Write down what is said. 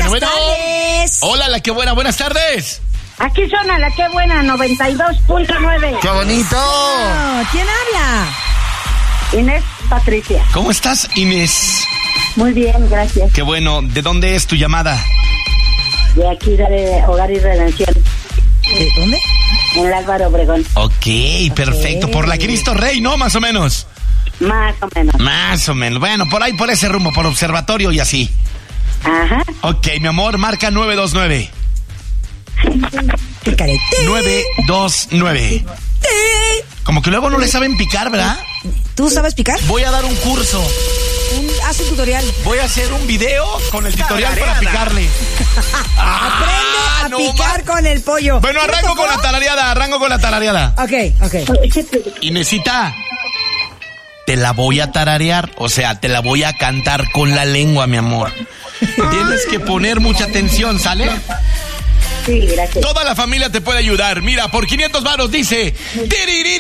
Buenas tardes. Hola, la que buena, buenas tardes. Aquí suena la que buena, 92.9. ¡Qué bonito! Oh, ¿quién habla? Inés Patricia. ¿Cómo estás, Inés? Muy bien, gracias. Qué bueno. ¿De dónde es tu llamada? De aquí, de Hogar y Redención. ¿De dónde? Ah. En el Álvaro Obregón. Ok, perfecto. Por la Cristo Rey, ¿no? Más o menos. Más o menos. Más o menos. Bueno, por ahí, por ese rumbo, por observatorio y así. Ajá. Ok, mi amor, marca 929. Pícale. 929. Como que luego no le saben picar, ¿verdad? ¿Tú sabes picar? Voy a dar un curso. Haz un tutorial. Voy a hacer un video con el tutorial para picarle. Aprende a no picar con el pollo. Bueno, arranco con la tarareada, Ok. Inesita, te la voy a tararear, o sea, te la voy a cantar con la lengua, mi amor. Tienes que poner mucha atención, ¿sale? Sí, gracias. Toda la familia te puede ayudar. Mira, por 500 varos dice...